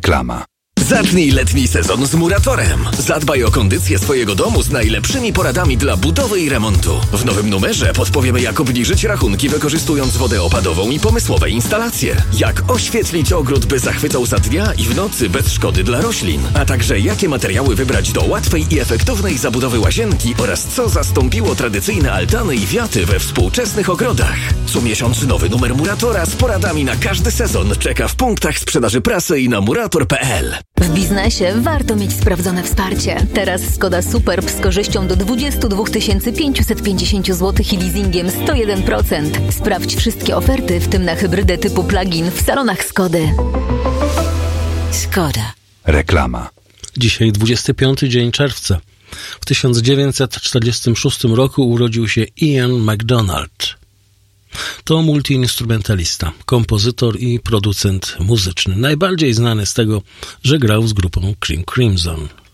Reklama. Zacznij letni sezon z Muratorem. Zadbaj o kondycję swojego domu z najlepszymi poradami dla budowy i remontu. W nowym numerze podpowiemy, jak obniżyć rachunki, wykorzystując wodę opadową i pomysłowe instalacje. Jak oświetlić ogród, by zachwycał za dnia i w nocy bez szkody dla roślin. A także jakie materiały wybrać do łatwej i efektownej zabudowy łazienki oraz co zastąpiło tradycyjne altany i wiaty we współczesnych ogrodach. Co miesiąc nowy numer Muratora z poradami na każdy sezon czeka w punktach sprzedaży prasy i na murator.pl. W biznesie warto mieć sprawdzone wsparcie. Teraz Skoda Superb z korzyścią do 22 550 zł i leasingiem 101%. Sprawdź wszystkie oferty, w tym na hybrydę typu plug-in w salonach Skody. Skoda. Reklama. Dzisiaj 25 dzień czerwca. W 1946 roku urodził się Ian MacDonald. To multiinstrumentalista, kompozytor i producent muzyczny. Najbardziej znany z tego, że grał z grupą King Crimson.